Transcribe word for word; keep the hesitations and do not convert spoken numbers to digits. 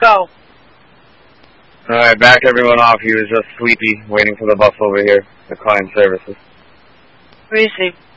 Go. Alright, back everyone off. He was just sleepy, waiting for the bus over here, the client services. Where is he?